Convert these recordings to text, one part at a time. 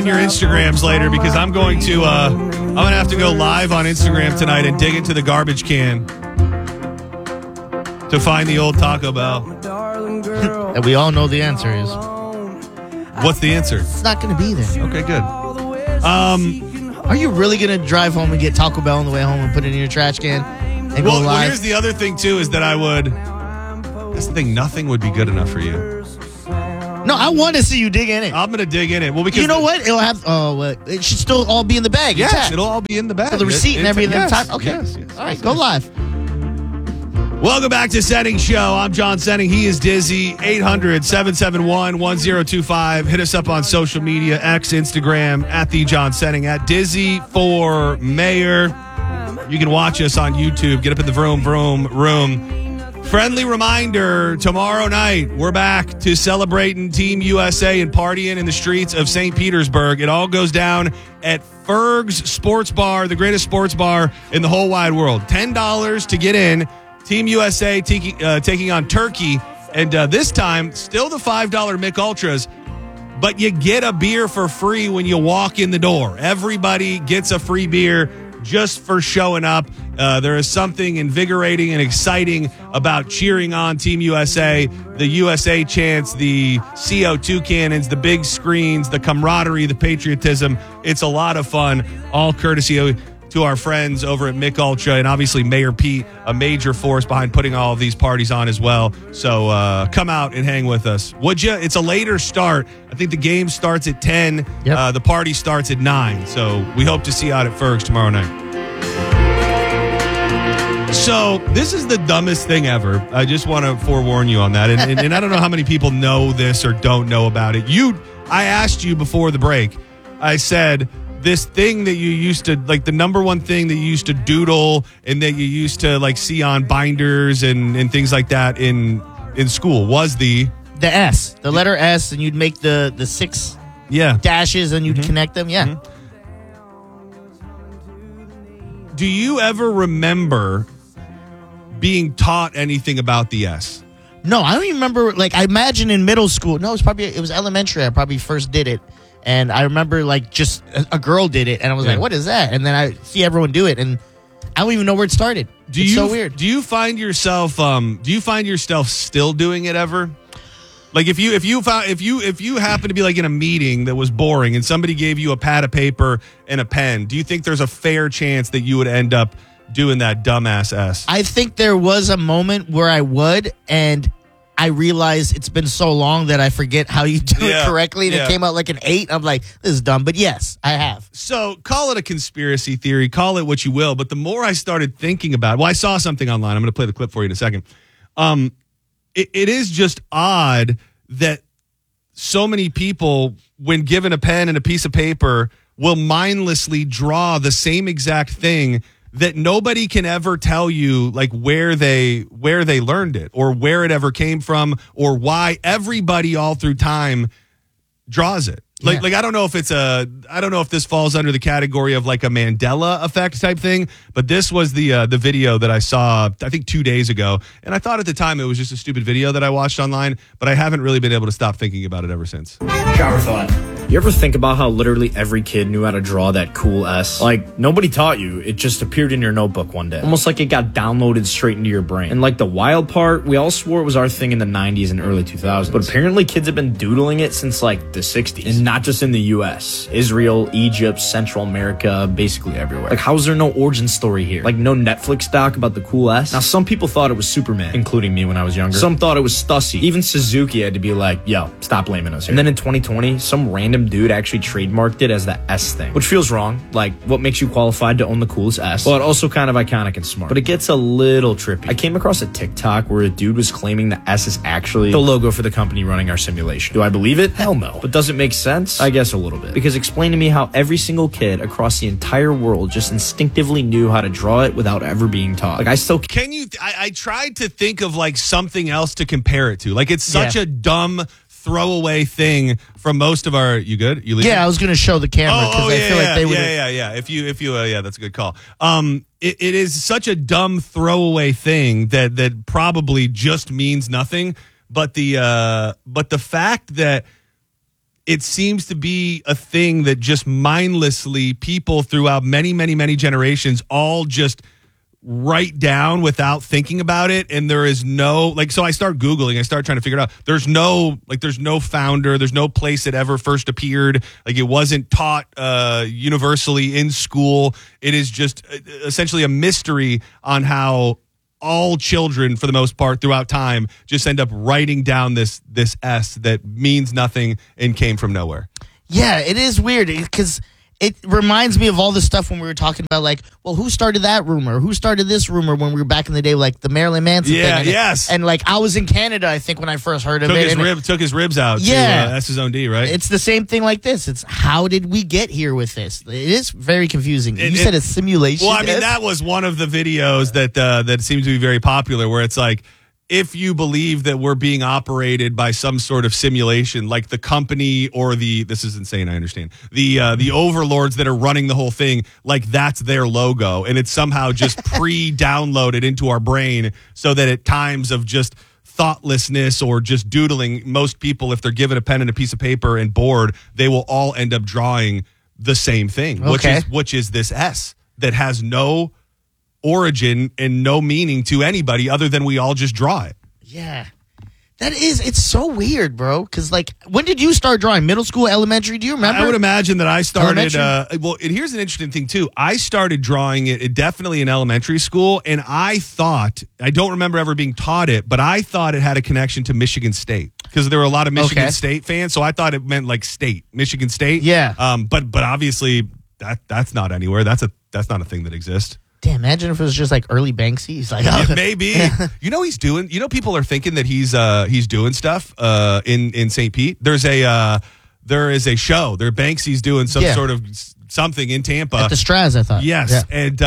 on your Instagrams later because I'm going to have to go live on Instagram tonight and dig into the garbage can to find the old Taco Bell. And we all know the answer is. What's the answer? It's not going to be there. Okay, good. Are you really going to drive home and get Taco Bell on the way home and put it in your trash can and go live? Well, here's the other thing, too, is that I would... That's the thing. Nothing would be good enough for you. No, I want to see you dig in it. I'm going to dig in it. Well, because you know what? It'll have... it should still all be in the bag. Yes, intact. it'll all be in the bag. So the receipt and everything. Yes, Okay. Yes, all right, go live. Welcome back to Setting Show. I'm John Setting. He is Dizzy. 800-771-1025. Hit us up on social media, X, Instagram, at The John Setting, at Dizzy for Mayor. You can watch us on YouTube. Get up in the vroom room. Friendly reminder, tomorrow night, we're back to celebrating Team USA and partying in the streets of St. Petersburg. It all goes down at Ferg's Sports Bar, the greatest sports bar in the whole wide world. $10 to get in. Team USA taking on Turkey. And this time, still the $5 Mick Ultras, but you get a beer for free when you walk in the door. Everybody gets a free beer just for showing up. There is something invigorating and exciting about cheering on Team USA. The USA chants, the CO2 cannons, the big screens, the camaraderie, the patriotism. It's a lot of fun, all courtesy to our friends over at Mick Ultra, and obviously Mayor Pete, a major force behind putting all of these parties on as well. So come out and hang with us. Would you? It's a later start. I think the game starts at 10. Yep. The party starts at 9. So we hope to see you out at Ferg's tomorrow night. So this is the dumbest thing ever. I just want to forewarn you on that. And I don't know how many people know this or don't know about it. I asked you before the break. I said, this thing that you used to, like the number one thing that you used to doodle and that you used to like see on binders and things like that in school was the S, the letter S, and you'd make the 6 dashes and you'd connect them. Yeah. Mm-hmm. Do you ever remember being taught anything about the S? No, I don't even remember. Like, I imagine in middle school. No, it was elementary. I probably first did it. And I remember, like, just a girl did it, and I was like, what is that? And then I see everyone do it, and I don't even know where it started. It's so weird. Do you find yourself still doing it ever? Like, if you happen to be, like, in a meeting that was boring and somebody gave you a pad of paper and a pen, do you think there's a fair chance that you would end up doing that dumbass S? I think there was a moment where I would, and I realized it's been so long that I forget how you do it correctly, and it came out like an 8. I'm like, this is dumb. But yes, I have. So call it a conspiracy theory, call it what you will. But the more I started thinking about it, well, I saw something online. I'm going to play the clip for you in a second. It is just odd that so many people, when given a pen and a piece of paper, will mindlessly draw the same exact thing that nobody can ever tell you, like, where they learned it or where it ever came from or why everybody all through time draws it. Like I don't know if this falls under the category of like a Mandela effect type thing, but this was the video that I saw, I think 2 days ago. And I thought at the time it was just a stupid video that I watched online, but I haven't really been able to stop thinking about it ever since. Shower thought. You ever think about how literally every kid knew how to draw that cool S? Like, nobody taught you. It just appeared in your notebook one day. Almost like it got downloaded straight into your brain. And like the wild part, we all swore it was our thing in the 90s and early 2000s. But apparently kids have been doodling it since like the 60s. And not just in the US. Israel, Egypt, Central America, basically everywhere. Like, how is there no origin story here? Like, no Netflix doc about the cool S? Now, some people thought it was Superman, including me when I was younger. Some thought it was Stussy. Even Suzuki had to be like, yo, stop blaming us here. And then in 2020, some random dude actually trademarked it as the S thing, which feels wrong. Like, what makes you qualified to own the coolest S? Well, it also kind of iconic and smart, but it gets a little trippy. I came across a TikTok where a dude was claiming the S is actually the logo for the company running our simulation. Do I believe it? Hell no. But does it make sense? I guess a little bit. Because explain to me how every single kid across the entire world just instinctively knew how to draw it without ever being taught. Like, I tried to think of like something else to compare it to. Like, it's such a dumb throwaway thing from most of our. You good? You leaving? Yeah, I was going to show the camera because I feel like they would. Yeah. If you, that's a good call. It is such a dumb throwaway thing that probably just means nothing. But the fact that it seems to be a thing that just mindlessly people throughout many, many, many generations all just write down without thinking about it. And there is no, like, so I start Googling, I start trying to figure it out. There's no founder, there's no place it ever first appeared. Like, it wasn't taught universally in school. It is just essentially a mystery on how all children, for the most part, throughout time, just end up writing down this S that means nothing and came from nowhere. Yeah, it is weird because it reminds me of all the stuff when we were talking about, like, well, who started that rumor? Who started this rumor when we were back in the day, like the Marilyn Manson thing? And yes. And like, I was in Canada, I think, when I first heard of it. Took his ribs out. Yeah. That's his own D, right? It's the same thing like this. It's how did we get here with this? It is very confusing. You said it's simulation. Well, I mean, that was one of the videos that seems to be very popular, where it's like, if you believe that we're being operated by some sort of simulation, like the company or this is insane, I understand, the overlords that are running the whole thing, like that's their logo, and it's somehow just pre-downloaded into our brain, so that at times of just thoughtlessness or just doodling, most people, if they're given a pen and a piece of paper and bored, they will all end up drawing the same thing, which is this S that has no origin and no meaning to anybody other than we all just draw it. Yeah. It's so weird, bro. Because, like, when did you start drawing? Middle school, elementary? Do you remember? I would imagine that I started, here's an interesting thing, too. I started drawing it definitely in elementary school, and I don't remember ever being taught it, but I thought it had a connection to Michigan State, because there were a lot of Michigan State fans, so I thought it meant, like, state, Michigan State. Yeah. But obviously, that's not anywhere. That's not a thing that exists. Damn, imagine if it was just like early Banksy. He's like, maybe. He's doing. People are thinking that he's doing stuff in St. Pete. There is a show. Banksy's doing some sort of something in Tampa at the Straz, I thought. Yes, yeah. And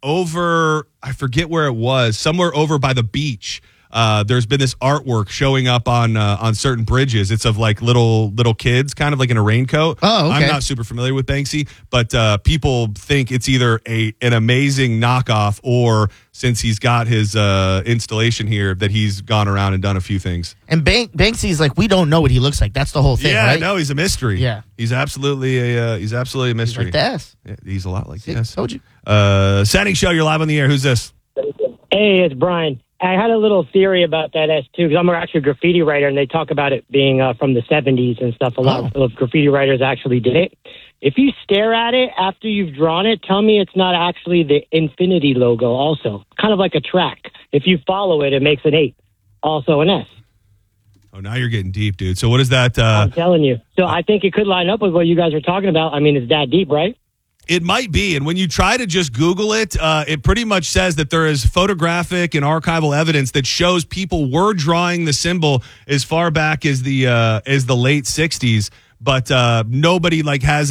I forget where it was. Somewhere over by the beach. There's been this artwork showing up on certain bridges. It's of like little kids, kind of like in a raincoat. Oh, okay. I'm not super familiar with Banksy, but people think it's either an amazing knockoff, or since he's got his installation here, that he's gone around and done a few things. And Banksy's like, we don't know what he looks like. That's the whole thing, right? No, he's a mystery. Yeah, he's absolutely a mystery. He's like the S. Yeah, he's a lot like the S. Told you. Setting show. You're live on the air. Who's this? Hey, it's Brian. I had a little theory about that S too, because I'm actually a graffiti writer, and they talk about it being from the 70s and stuff. A lot of graffiti writers actually did it. If you stare at it after you've drawn it, tell me it's not actually the infinity logo also. Kind of like a track. If you follow it, it makes an 8, also an S. Oh, now you're getting deep, dude. So what is that? I'm telling you. So I think it could line up with what you guys are talking about. I mean, it's that deep, right? It might be. And when you try to just Google it, it pretty much says that there is photographic and archival evidence that shows people were drawing the symbol as far back as the late 60s, but nobody like has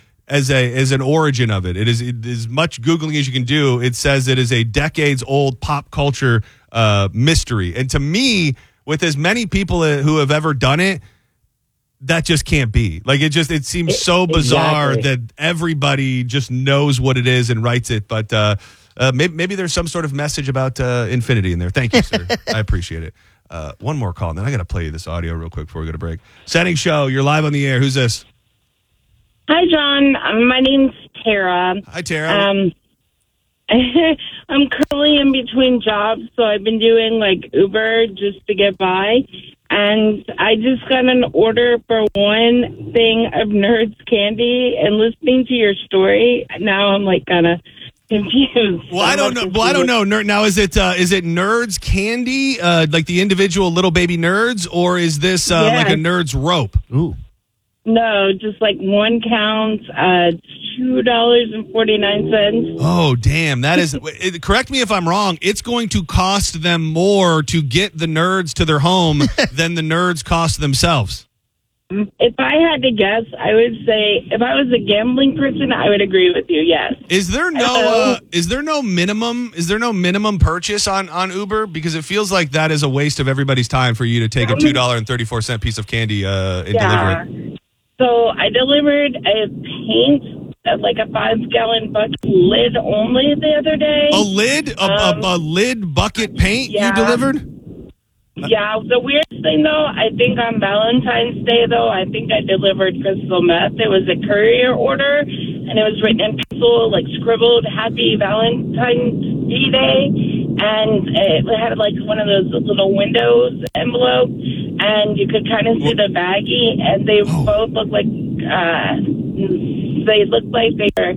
an origin of it. It is as much Googling as you can do. It says it is a decades old pop culture mystery. And to me, with as many people who have ever done it, that just can't be. Like, it seems so bizarre that everybody just knows what it is and writes it. But maybe there's some sort of message about infinity in there. Thank you, sir. I appreciate it. One more call, and then I got to play you this audio real quick before we go to break. Setting show. You're live on the air. Who's this? Hi, John. My name's Tara. Hi, Tara. I'm currently in between jobs, so I've been doing like Uber just to get by. And I just got an order for one thing of Nerds candy, and listening to your story, now I'm like kind of confused. Well, I don't know. Now, is it Nerds candy, like the individual little baby nerds, or is this like a Nerds rope? Ooh. No, just like 1 count, $2.49. Oh, damn. That is, correct me if I'm wrong, it's going to cost them more to get the nerds to their home than the nerds cost themselves. If I had to guess, I would say if I was a gambling person, I would agree with you, yes. Is there no minimum purchase on Uber? Because it feels like that is a waste of everybody's time for you to take a $2.34 piece of candy and deliver it. So I delivered a paint, like a 5-gallon bucket lid only the other day. A lid? A lid bucket paint you delivered? Yeah, the weirdest thing, though, I think on Valentine's Day, though, I think I delivered crystal meth. It was a courier order, and it was written in pencil, like scribbled, Happy Valentine's Day, and it had, like, one of those little windows envelope, and you could kind of see the baggie, and they both looked like, they looked like they were,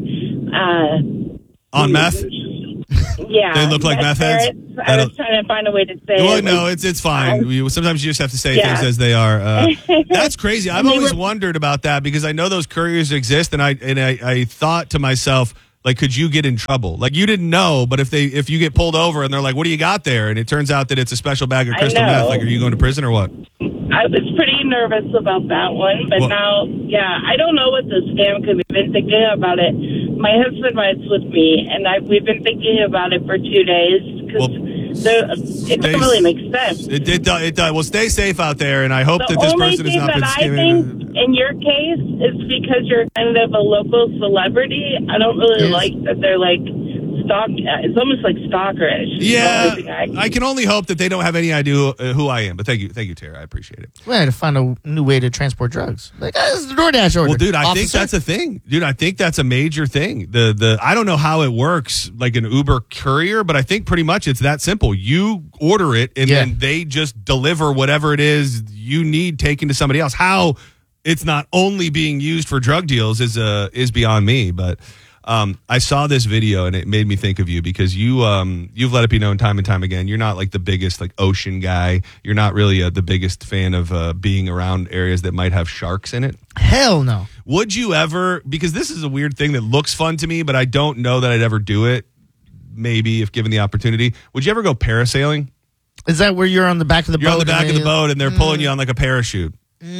on meth? Yeah. They look like meth heads? I was trying to find a way to say well, it. no, it's fine. Sometimes you just have to say things as they are. That's crazy. I've always wondered about that because I know those couriers exist, and I thought to myself, like, could you get in trouble? Like, you didn't know, but if you get pulled over and they're like, what do you got there? And it turns out that it's a special bag of crystal meth. Like, are you going to prison or what? I was pretty nervous about that one, but now, I don't know what the scam could be. I've been thinking about it. My husband rides with me, and we've been thinking about it for 2 days because it doesn't really make sense. It does. Well, stay safe out there, and I hope that this person has not been scamming. The only thing that I think in your case is because you're kind of a local celebrity. I don't really like that they're like it's almost like stalkerish. Yeah, I can only hope that they don't have any idea who I am. But thank you, Tara. I appreciate it. We had to find a new way to transport drugs. Like, this is the DoorDash order. Well, dude, I think that's a thing. Dude, I think that's a major thing. I don't know how it works, like an Uber courier, but I think pretty much it's that simple. You order it, and then they just deliver whatever it is you need taken to somebody else. How it's not only being used for drug deals is beyond me, but. I saw this video and it made me think of you because you've let it be known time and time again. You're not like the biggest like ocean guy. You're not really the biggest fan of being around areas that might have sharks in it. Hell no. Would you ever? Because this is a weird thing that looks fun to me, but I don't know that I'd ever do it. Maybe if given the opportunity. Would you ever go parasailing? Is that where you're on the back of the boat? You're on the back of the boat and they're pulling you on like a parachute.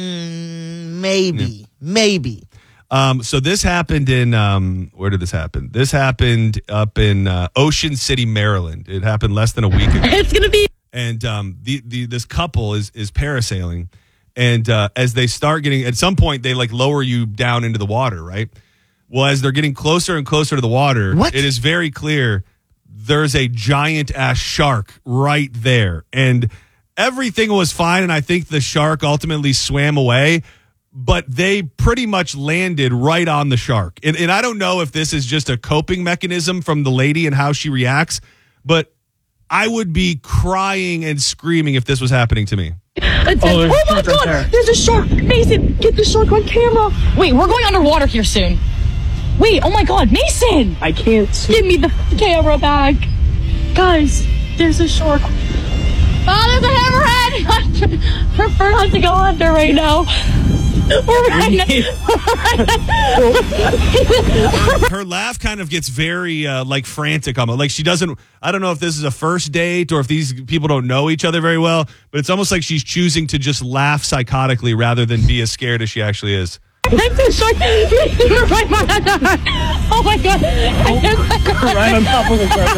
Maybe. So this happened in where did this happen? This happened up in Ocean City, Maryland. It happened less than a week ago. It's gonna be. And this couple is parasailing, and as they start getting, at some point they like lower you down into the water, right? Well, as they're getting closer and closer to the water, it is very clear there's a giant ass shark right there, and everything was fine. And I think the shark ultimately swam away. But they pretty much landed right on the shark. And I don't know if this is just a coping mechanism from the lady and how she reacts, but I would be crying and screaming if this was happening to me. Oh my God, there's a shark. Mason, get the shark on camera. Wait, we're going underwater here soon. Wait, oh my God, Mason. I can't see. Give me the camera back. Guys, there's a shark. Oh, there's a hammerhead. I prefer not to go under right now. Her laugh kind of gets very like frantic almost. Like she doesn't, I don't know if this is a first date or if these people don't know each other very well, but it's almost like she's choosing to just laugh psychotically rather than be as scared as she actually is. Oh my God. Right on top of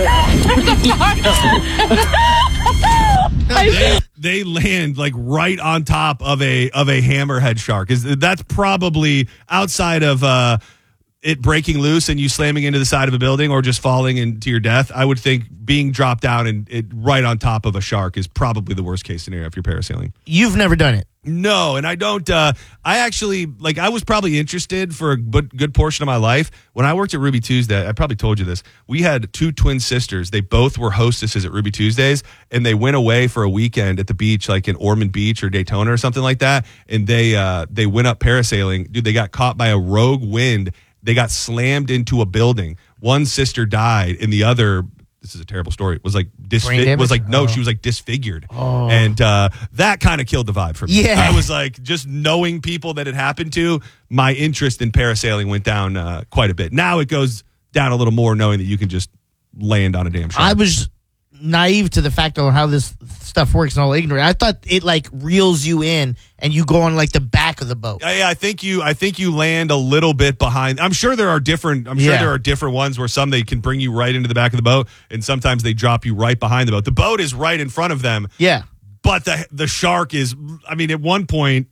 the They land like right on top of a hammerhead shark. That's probably outside of it breaking loose and you slamming into the side of a building or just falling into your death. I would think being dropped down and right on top of a shark is probably the worst case scenario if you're parasailing. You've never done it. No, and I don't. I actually, like, I was probably interested for a good portion of my life. When I worked at Ruby Tuesday, I probably told you this. We had two twin sisters. They both were hostesses at Ruby Tuesdays, and they went away for a weekend at the beach, like in Ormond Beach or Daytona or something like that, and they went up parasailing. Dude, they got caught by a rogue wind. They got slammed into a building. One sister died, and the other... This is a terrible story. Was like she was like disfigured, and that kind of killed the vibe for me. Yeah, I was like, just knowing people that it happened to, my interest in parasailing went down quite a bit. Now it goes down a little more, knowing that you can just land on a damn shark. I was naive to the fact of how this stuff works and all ignorant. I thought it like reels you in and you go on like the back of the boat. Yeah, I think you land a little bit behind. I'm sure there are different ones where some they can bring you right into the back of the boat and sometimes they drop you right behind the boat. The boat is right in front of them. Yeah. But the shark is, I mean, at one point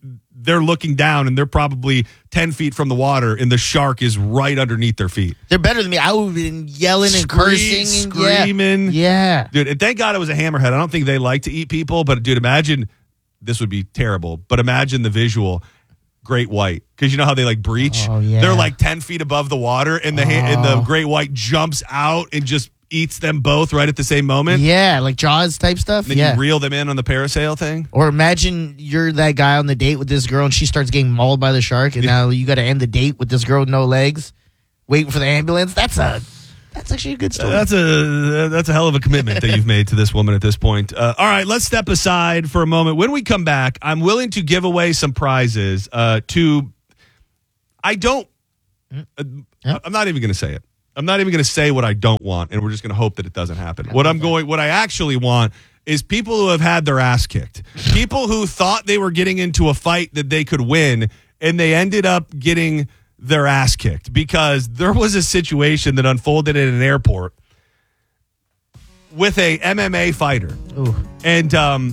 they're looking down and they're probably 10 feet from the water and the shark is right underneath their feet. They're better than me. I would have been yelling and cursing. And Screaming. Yeah. Dude, and thank God it was a hammerhead. I don't think they like to eat people, but dude, imagine, this would be terrible, but imagine the visual. Great white, because you know how they like breach? Oh, yeah. They're like 10 feet above the water, and the great white jumps out and just eats them both right at the same moment. Yeah, like Jaws type stuff. Then you reel them in on the parasail thing. Or imagine you're that guy on the date with this girl, and she starts getting mauled by the shark, and now you got to end the date with this girl with no legs, waiting for the ambulance. That's actually a good story. That's a hell of a commitment that you've made to this woman at this point. All right, let's step aside for a moment. When we come back, I'm willing to give away some prizes to. I'm not even going to say it. I'm not even going to say what I don't want, and we're just going to hope that it doesn't happen. What I actually want is people who have had their ass kicked. People who thought they were getting into a fight that they could win, and they ended up getting their ass kicked because there was a situation that unfolded at an airport with a MMA fighter. Ooh. And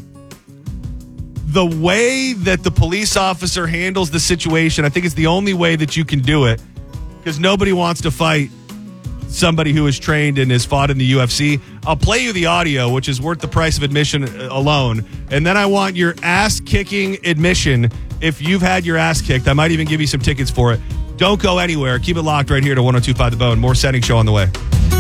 the way that the police officer handles the situation, I think it's the only way that you can do it, because nobody wants to fight somebody who is trained and has fought in the UFC. I'll play you the audio, which is worth the price of admission alone. And then I want your ass-kicking admission if you've had your ass kicked. I might even give you some tickets for it. Don't go anywhere. Keep it locked right here to 102.5 The Bone. More Setting Show on the way.